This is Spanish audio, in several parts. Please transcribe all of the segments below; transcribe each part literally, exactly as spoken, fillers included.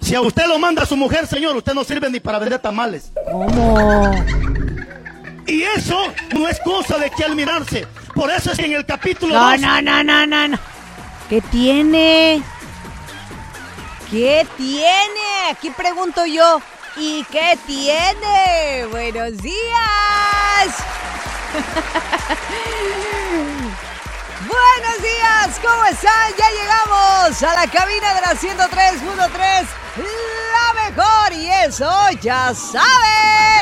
Si a usted lo manda a su mujer, señor, usted no sirve ni para vender tamales. ¿Cómo? Y eso no es cosa de que admirarse. Por eso es que en el capítulo No, dos... no, no, no, no, no. ¿Qué tiene? ¿Qué tiene? Aquí pregunto yo. ¿Y qué tiene? Buenos días. Buenos días, ¿cómo están? Ya llegamos a la cabina de la ciento tres punto tres, la mejor, y eso ya sabe.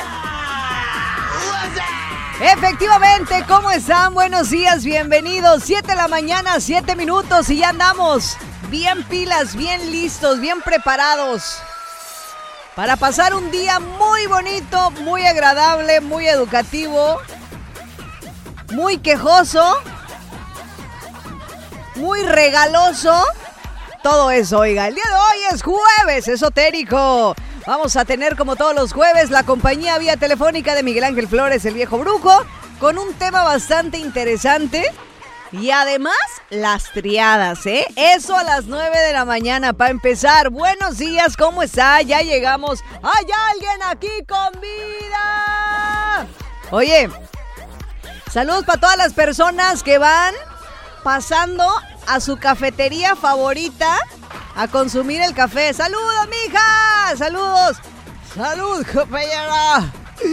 Efectivamente, ¿cómo están? Buenos días, bienvenidos. siete de la mañana, siete minutos y ya andamos bien pilas, bien listos, bien preparados para pasar un día muy bonito, muy agradable, muy educativo, muy quejoso, muy regaloso. Todo eso, oiga, el día de hoy es jueves esotérico. Vamos a tener, como todos los jueves, la compañía vía telefónica de Miguel Ángel Flores, el viejo brujo, con un tema bastante interesante. Y además, las triadas, ¿eh? Eso a las nueve de la mañana para empezar. Buenos días, ¿cómo está? Ya llegamos. ¿Hay alguien aquí con vida? Oye, saludos para todas las personas que van pasando a su cafetería favorita a consumir el café. ¡Saludos, mija! ¡Saludos! ¡Salud, compañera!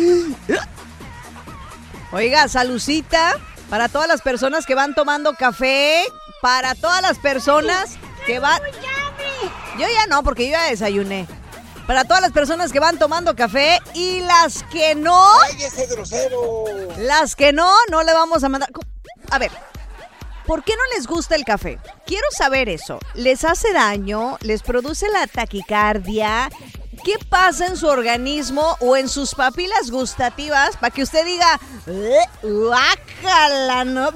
Oiga, saludcita para todas las personas que van tomando café, para todas las personas que van... Yo ya no, porque yo ya desayuné. Para todas las personas que van tomando café y las que no... ¡Ay, ese grosero! Las que no, no le vamos a mandar... A ver, ¿por qué no les gusta el café? Quiero saber eso. ¿Les hace daño? ¿Les produce la taquicardia? ¿Qué pasa en su organismo o en sus papilas gustativas para que usted diga, guácala, no?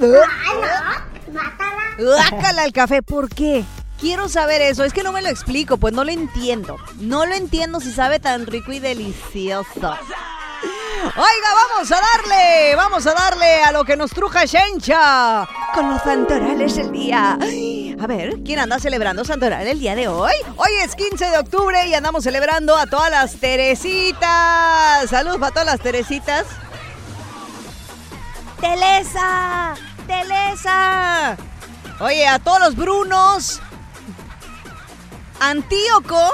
Guácala el café. ¿Por qué? Quiero saber eso. Es que no me lo explico, pues no lo entiendo. No lo entiendo si sabe tan rico y delicioso. Oiga, vamos a darle, vamos a darle a lo que nos truja Shencha con los santorales del día. A ver, ¿quién anda celebrando santoral el día de hoy? Hoy es quince de octubre y andamos celebrando a todas las Teresitas. Saludos para todas las Teresitas. Telesa, Telesa. Oye, a todos los Brunos, Antíoco,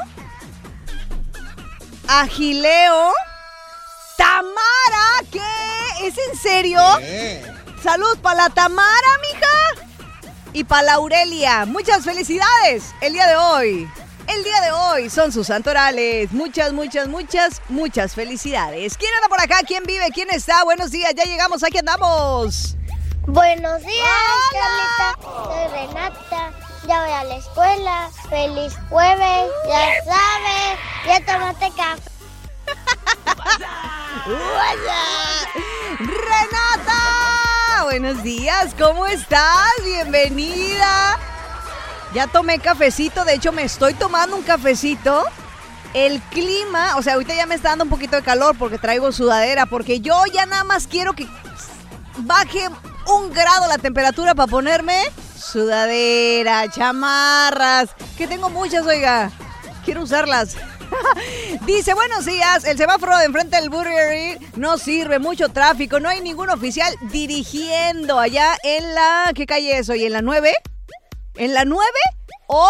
Agileo, Tamara, ¿qué? ¿Es en serio? ¿Qué? Salud para la Tamara, mija. Y para la Aurelia. Muchas felicidades el día de hoy. El día de hoy son sus santorales. Muchas, muchas, muchas, muchas felicidades. ¿Quién anda por acá? ¿Quién vive? ¿Quién está? Buenos días, ya llegamos, aquí andamos. Buenos días, ¡Hola! Carlita. Soy Renata. Ya voy a la escuela. Feliz jueves. Ya sabes. Ya tomaste café. ¡Hola! ¡Renata! Buenos días, ¿cómo estás? Bienvenida. Ya tomé cafecito, de hecho me estoy tomando un cafecito. El clima, o sea, ahorita ya me está dando un poquito de calor porque traigo sudadera, porque yo ya nada más quiero que baje un grado la temperatura para ponerme sudadera, chamarras, que tengo muchas, oiga, quiero usarlas. Dice, buenos días, el semáforo de enfrente del Burger no sirve, mucho tráfico, no hay ningún oficial dirigiendo allá en la... ¿Qué calle es hoy? ¿En la nueve? ¿En la nueve? O...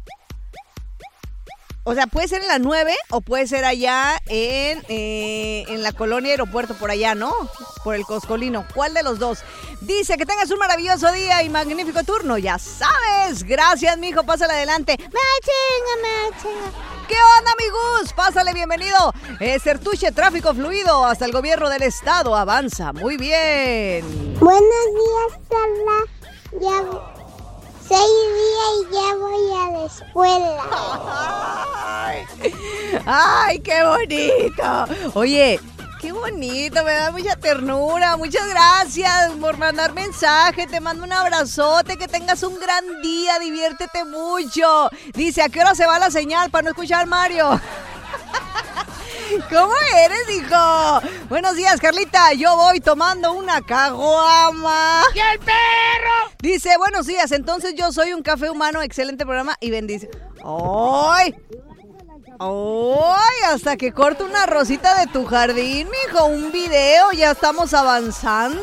O sea, puede ser en la nueve o puede ser allá en, eh, en la colonia Aeropuerto, por allá, ¿no? Por el Coscolino. ¿Cuál de los dos? Dice que tengas un maravilloso día y magnífico turno. Ya sabes. Gracias, mijo. Pásale adelante. Me chinga, me chinga. ¿Qué onda, amigos? Pásale, bienvenido. Eh, Certuche, tráfico fluido. Hasta el gobierno del estado avanza. Muy bien. Buenos días, Carla. Ya... Seis días y ya voy a la escuela. Ay, ay, qué bonito. Oye, qué bonito, me da mucha ternura. Muchas gracias por mandar mensaje. Te mando un abrazote, que tengas un gran día, diviértete mucho. Dice, ¿a qué hora se va la señal para no escuchar Mario? ¿Cómo eres, hijo? Buenos días, Carlita. Yo voy tomando una caguama. ¡Y el perro! Dice, buenos días. Entonces yo soy un café humano. Excelente programa y bendice. ¡Ay! ¡Ay! Hasta que corto una rosita de tu jardín, mijo. Un video, ya estamos avanzando.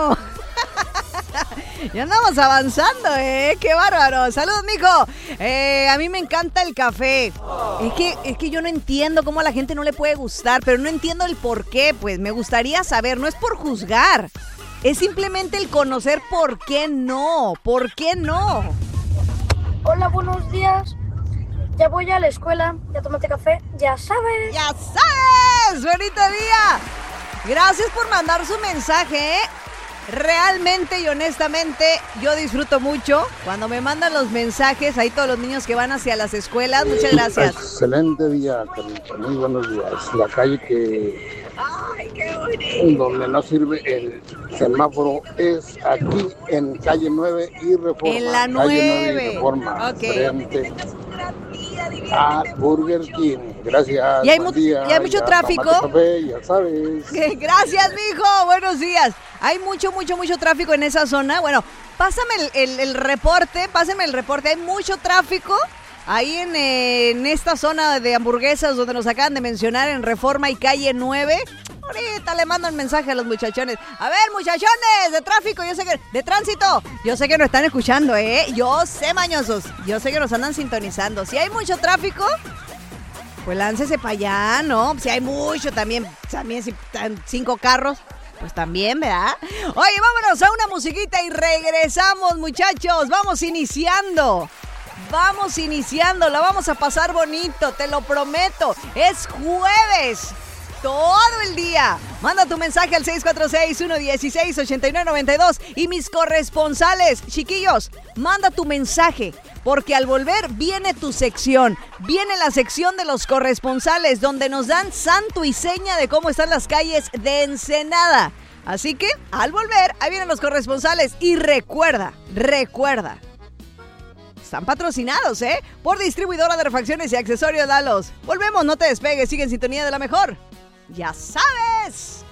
Ya andamos avanzando, ¿eh? ¡Qué bárbaro! ¡Saludos, mijo! Eh, a mí me encanta el café. Es que, es que yo no entiendo cómo a la gente no le puede gustar, pero no entiendo el por qué. Pues me gustaría saber, no es por juzgar. Es simplemente el conocer por qué no. ¿Por qué no? Hola, buenos días. Ya voy a la escuela, ya tomaste café, ya sabes. ¡Ya sabes! ¡Bonito día! Gracias por mandar su mensaje, ¿eh? Realmente y honestamente, yo disfruto mucho cuando me mandan los mensajes, ahí todos los niños que van hacia las escuelas. Muchas gracias. Excelente día, Carlita. Muy buenos días. La calle que... donde no sirve el semáforo es aquí en calle nueve y Reforma. En la Calle nueve nueve. y Reforma. Ok. Frente a Burger King. Gracias. ¿Y hay, buen mu- día, ¿y hay mucho ya tráfico? tomate café, ya sabes. Gracias, mijo. Buenos días. Hay mucho, mucho, mucho tráfico en esa zona. Bueno, pásame el, el, el reporte, pásame el reporte. Hay mucho tráfico ahí en, eh, en esta zona de hamburguesas donde nos acaban de mencionar, en Reforma y calle nueve. Ahorita le mando un mensaje a los muchachones. A ver, muchachones de tráfico, yo sé que... De tránsito, yo sé que nos están escuchando, ¿eh? Yo sé, mañosos. Yo sé que nos andan sintonizando. Si hay mucho tráfico, pues láncese para allá, ¿no? Si hay mucho también, también si están cinco carros, pues también, ¿verdad? Oye, vámonos a una musiquita y regresamos, muchachos. Vamos iniciando. Vamos iniciando, la vamos a pasar bonito, te lo prometo. Es jueves. Todo el día. Manda tu mensaje al seis cuatro seis, uno uno seis, ocho nueve nueve dos. Y mis corresponsales, chiquillos, manda tu mensaje, porque al volver viene tu sección. Viene la sección de los corresponsales, donde nos dan santo y seña de cómo están las calles de Ensenada. Así que, al volver, ahí vienen los corresponsales. Y recuerda, recuerda, están patrocinados, ¿eh? Por Distribuidora de Refacciones y Accesorios Lalos. Volvemos, no te despegues, sigue en sintonía de la mejor. ¡Ya sabes!